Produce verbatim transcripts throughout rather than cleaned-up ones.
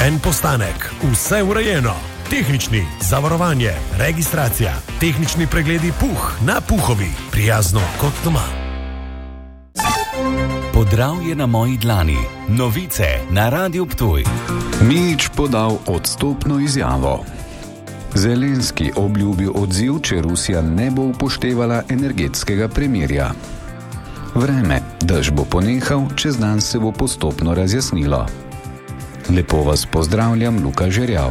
noben postanek, vse urejeno. Tehnični, zavarovanje, registracija, tehnični pregledi puh na Puhovi, prijazno kot doma. Podravje na moji dlani. Novice na Radiu Ptuj. Mijić podal odstopno izjavo. Zelenski obljubil odziv, če Rusija ne bo upoštevala energetskega premirja. Vreme, dež bo ponehal, čez dan se bo postopno razjasnilo. Lepo vas pozdravljam, Luka Žerjav.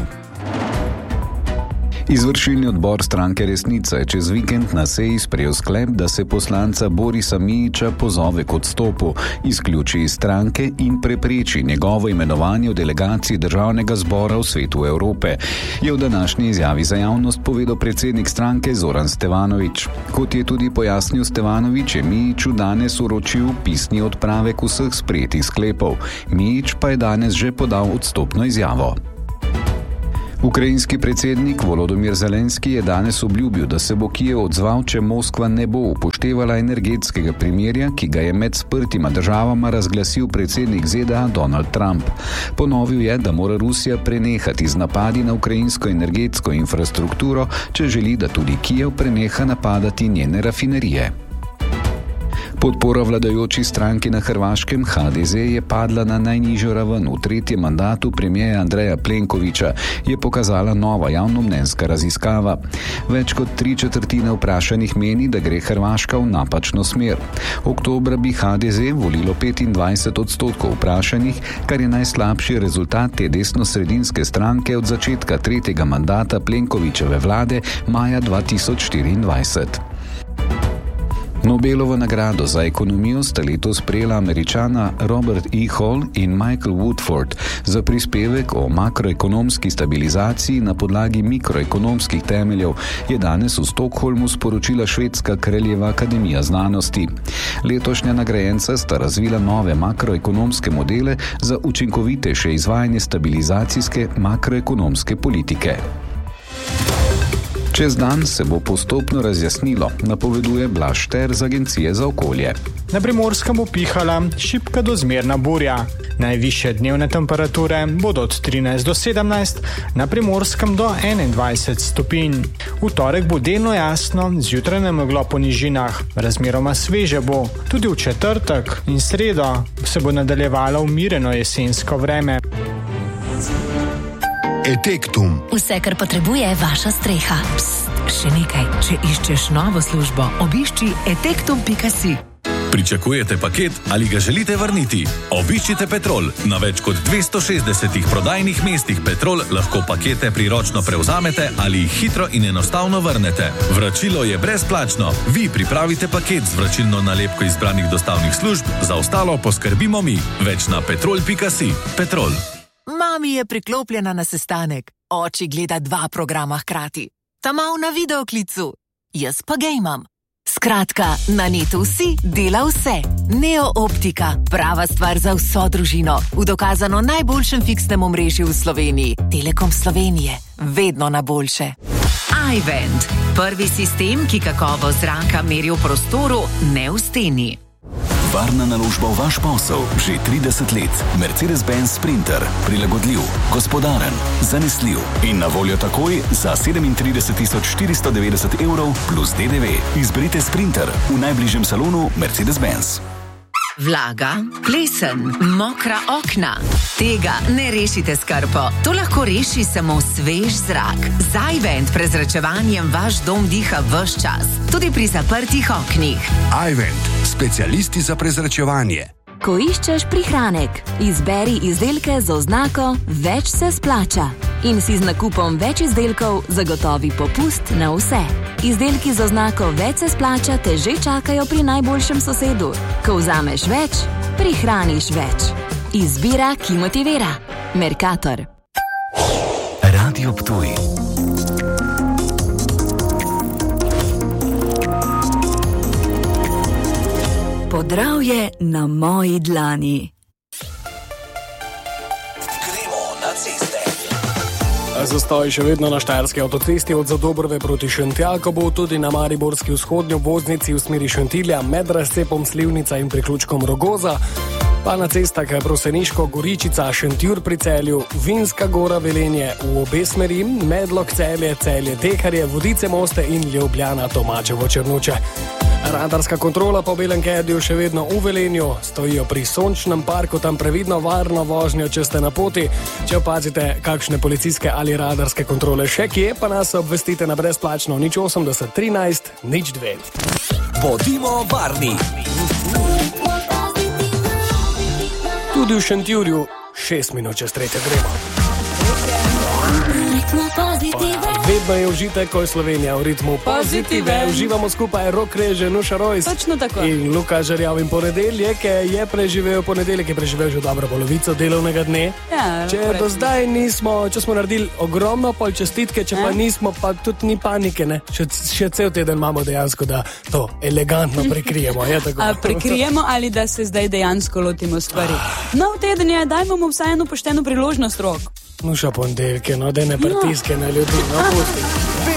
Izvršilni odbor stranke Resnica je čez vikend na seji sprejel sklep, da se poslanca Borisa Mijića pozove k odstopu, izključi iz stranke in prepreči njegovo imenovanje v delegaciji Državnega zbora v Svetu Evrope, je v današnji izjavi za javnost povedal predsednik stranke Zoran Stevanović. Kot je tudi pojasnil Stevanović, je Mijiću danes vročil pisni odpravek vseh sprejetih sklepov. Mijić pa je danes že podal odstopno izjavo. Ukrajinski predsednik Volodymyr Zelenski je danes obljubil, da se bo Kijev odzval, če Moskva ne bo upoštevala energetskega primirja, ki ga je med sprtima državama razglasil predsednik Z D A Donald Trump. Ponovil je, da mora Rusija prenehati z napadi na ukrajinsko energetsko infrastrukturo, če želi, da tudi Kijev preneha napadati njene rafinerije. Podpora vladajoči stranki na Hrvaškem H D Z je padla na najnižjo raven v tretjem mandatu premierja Andreja Plenkovića, je pokazala nova javnomnenjska raziskava. Več kot tri četrtine vprašanih meni, da gre Hrvaška v napačno smer. Oktobra bi H D Z volilo petindvajset odstotkov vprašanih, kar je najslabši rezultat te desnosredinske stranke od začetka tretjega mandata Plenkovićeve vlade maja dva tisoč štiriindvajset. Nobelovo nagrado za ekonomijo sta letos prejela Američana Robert E. Hall in Michael Woodford za prispevek o makroekonomski stabilizaciji na podlagi mikroekonomskih temeljev, je danes v Stockholmu sporočila Švedska kraljeva akademija znanosti. Letošnja nagrajenca sta razvila nove makroekonomske modele za učinkovitejše izvajanje stabilizacijske makroekonomske politike. Čez dan se bo postopno razjasnilo, napoveduje Blaž Šter z Agencije za okolje. Na Primorskem bo pihala šibka do zmerna burja. Najvišje dnevne temperature bodo od trinajst do sedemnajst, na Primorskem do enaindvajset stopinj. V torek bo delno jasno, zjutraj nameglo po nižinah, razmeroma sveže bo. Tudi v četrtek in sredo se bo nadaljevalo umireno jesensko vreme. Etektum. Vse, kar potrebuje vaša streha. Psst, še nekaj. Če iščeš novo službo, obišči etektum pika si. Pričakujete paket ali ga želite vrniti? Obiščite Petrol. Na več kot dvesto šestdesetih prodajnih mestih Petrol lahko pakete priročno prevzamete ali jih hitro in enostavno vrnete. Vračilo je brezplačno. Vi pripravite paket z vračilno nalepko izbranih dostavnih služb, za ostalo poskrbimo mi. Več na petrol pika si. Petrol. Mami je priklopljena na sestanek. Oči gleda dva programa hkrati. Ta mal na videoklicu. Jaz pa gejmam. Skratka, na netu vsi dela vse. Neo Optika. Prava stvar za vso družino. V dokazano najboljšem fiksnem omrežju v Sloveniji. Telekom Slovenije. Vedno na boljše. iVent. Prvi sistem, ki kakovost zraka meri v prostoru, ne v steni. Varna naložba v vaš posel že trideset let. Mercedes-Benz Sprinter. Prilagodljiv, gospodaren, zanesljiv in na voljo takoj za sedemintrideset tisoč štiristo devetdeset evrov plus D D V. Izberite Sprinter v najbližjem salonu Mercedes-Benz. Vlaga, plesen, mokra okna. Tega ne rešite s krpo. To lahko reši samo svež zrak. Z iVent prezračevanjem vaš dom diha ves čas, tudi pri zaprtih oknih. iVent, specialisti za prezračevanje. Ko iščeš prihranek, izberi izdelke z oznako Več se splača in si z nakupom več izdelkov zagotovi popust na vse. Izdelki z oznako Več se splača te že čakajo pri najboljšem sosedu. Ko vzameš več, prihraniš več. Izbira, ki motivira. Mercator. Radio Ptuj. Podravje na moji dlani. Gremo na ceste. Zastoj še vedno na štajerski avtocesti od Zadobrve proti Šentjalko bo tudi na mariborski vzhodni obvoznici v smeri Šentilja med razcepom Slivnica in priključkom Rogoza. pa na cestah Broseniško, Goričica, Šentjur pri Celju, Vinska Gora, Velenje v obe smeri, Medlog, Celje, Celje, Deharje, Vodice, Moste in Ljubljana, Tomačevo, Črnuče. Radarska kontrola po Belem Kedju še vedno v Velenju, stojijo pri Sončnem parku, tam previdno varno vožnjo, če ste na poti. Če opazite kakšne policijske ali radarske kontrole še kje, pa nas obvestite na brezplačno nič osemdeset trinajst nič dve. Bodimo varni. Tudi v Šentjurju šest minut čez tretje gremo. Vedno je užitek, ko je Slovenija v ritmu pozitive. Uživamo skupaj Rok Reže, Nuša Rojs. Točno tako. In Luka Žerjav in ponedeljek je preživel ponedeljek, je preživel že dobro polovico delovnega dne. Ja, če do zdaj nismo, če smo naredili ogromno pol čestitke, če pa nismo, pa tudi ni panike, ne? Še, še cel teden imamo dejansko, da to elegantno prikrijemo. Je tako? A prikrijemo ali da se zdaj dejansko lotimo stvari? Nov teden je, dajmo mu vsaj eno pošteno priložnost, Rok. Nuša ponedeljke, no, da ne pritiske na ljudi, no, pusti.